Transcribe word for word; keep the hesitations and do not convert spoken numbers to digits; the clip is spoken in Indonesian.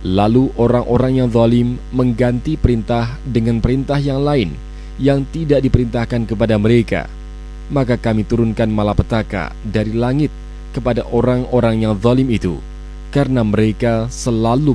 Lalu orang-orang yang zalim mengganti perintah dengan perintah yang lain yang tidak diperintahkan kepada mereka. Maka kami turunkan malapetaka dari langit kepada orang-orang yang zalim itu, karena mereka selalu